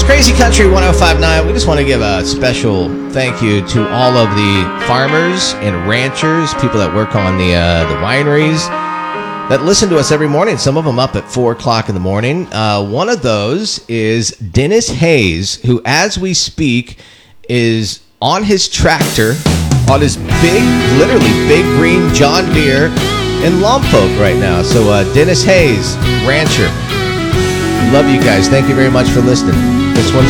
Crazy Country 105.9. We just want to give a special thank you to all of the farmers and ranchers, people that work on the wineries, that listen to us every morning. Some of them up at 4 o'clock in the morning. One of those is Dennis Hayes, who, as we speak, is on his tractor, on his big, literally big green John Deere in Lompoc right now. So Dennis Hayes, rancher. Love you guys. Thank you very much for listening. This one's